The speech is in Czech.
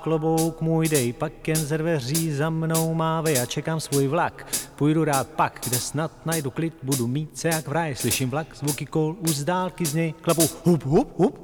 klobouk můj dej, pak jen ze dveří za mnou mávej a čekám svůj vlak. Půjdu rád pak, kde snad najdu klid, budu mít se jak v ráji, slyším vlak, zvuky kol, už z dálky z něj klapu, hup, hup, hup.